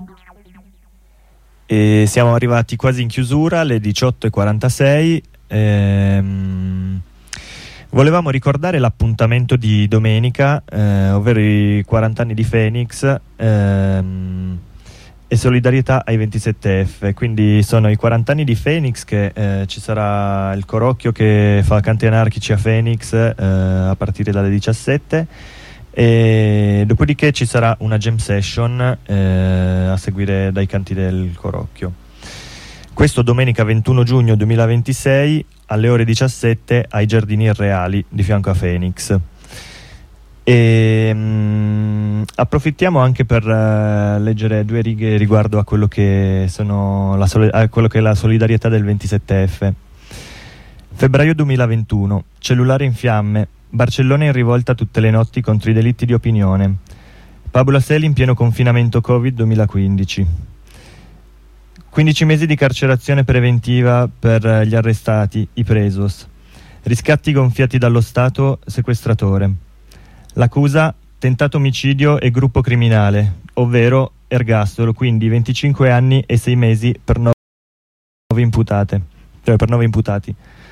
E siamo arrivati quasi in chiusura, alle 18:46. Volevamo ricordare l'appuntamento di domenica, ovvero i 40 anni di Phoenix, e solidarietà ai 27F. Quindi sono i 40 anni di Phoenix, che ci sarà il Corocchio che fa canti anarchici a Phoenix a partire dalle 17, e dopodiché ci sarà una jam session a seguire dai canti del Corocchio. Questo domenica 21 giugno 2026 alle ore 17 ai Giardini Reali di fianco a Phoenix. Approfittiamo anche per leggere due righe riguardo a quello che quello che è la solidarietà del 27F. Febbraio 2021, cellulare in fiamme, Barcellona in rivolta tutte le notti contro i delitti di opinione. Pablo Hasél in pieno confinamento Covid 2015. 15 mesi di carcerazione preventiva per gli arrestati, i presos. Riscatti gonfiati dallo Stato, sequestratore. L'accusa: tentato omicidio e gruppo criminale, ovvero ergastolo, quindi 25 anni e 6 mesi per 9 imputati.